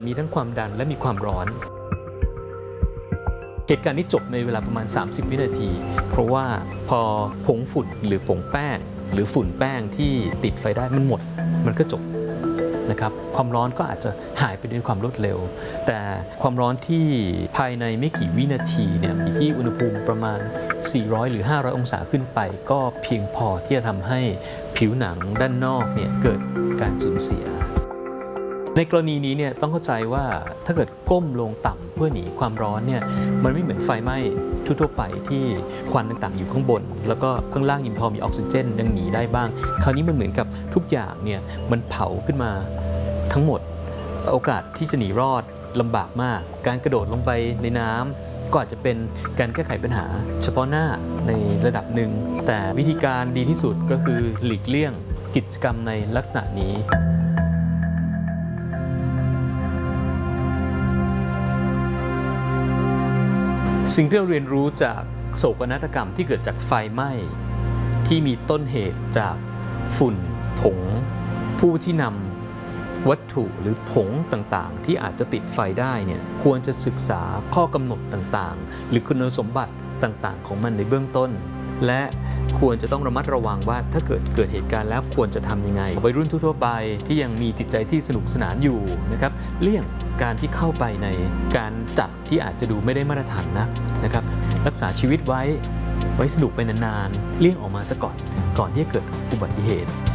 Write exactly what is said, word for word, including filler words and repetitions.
มีทั้งความดันและมีความร้อนเหตุการณ์นี้จบในเวลาประมาณสามสิบวินาทีเพราะว่าพอผงฝุ่นหรือผงแป้งหรือฝุ่นแป้งที่ติดไฟได้มันหมดมันก็จบนะครับความร้อนก็อาจจะหายไปด้วยความรวดเร็วแต่ความร้อนที่ภายในไม่กี่วินาทีเนี่ยมีที่อุณหภูมิประมาณสี่ร้อยหรือห้าร้อยองศาขึ้นไปก็เพียงพอที่จะทำให้ผิวหนังด้านนอกเนี่ยเกิดการสูญเสียในกรณีนี้เนี่ยต้องเข้าใจว่าถ้าเกิดก้มลงต่ำเพื่อหนีความร้อนเนี่ยมันไม่เหมือนไฟไหม้ทั่วๆไปที่ควันต่างๆอยู่ข้างบนแล้วก็ข้างล่างยังพอมีออกซิเจนยังหนีได้บ้างคราวนี้มันเหมือนกับทุกอย่างเนี่ยมันเผาขึ้นมาทั้งหมดโอกาสที่จะหนีรอดลำบากมากการกระโดดลงไปในน้ำก็อาจจะเป็นการแก้ไขปัญหาเฉพาะหน้าในระดับหนึ่งแต่วิธีการดีที่สุดก็คือหลีกเลี่ยงกิจกรรมในลักษณะนี้สิ่งที่เราเรียนรู้จากโศกนาฏกรรมที่เกิดจากไฟไหม้ที่มีต้นเหตุจากฝุ่นผงผู้ที่นำวัตถุหรือผงต่างๆที่อาจจะติดไฟได้เนี่ยควรจะศึกษาข้อกำหนดต่างๆหรือคุณสมบัติต่างๆของมันในเบื้องต้นและควรจะต้องระมัดระวังว่าถ้าเกิดเกิดเหตุการณ์แล้วควรจะทำยังไงวัยรุ่นทั่วๆไปที่ยังมีจิตใจที่สนุกสนานอยู่นะครับเลี่ยงการที่เข้าไปในการจัดที่อาจจะดูไม่ได้มาตรฐานนักนะครับรักษาชีวิตไว้ไว้สนุกไปนานๆเลี่ยงออกมาซะก่อนก่อนที่จะเกิดอุบัติเหตุ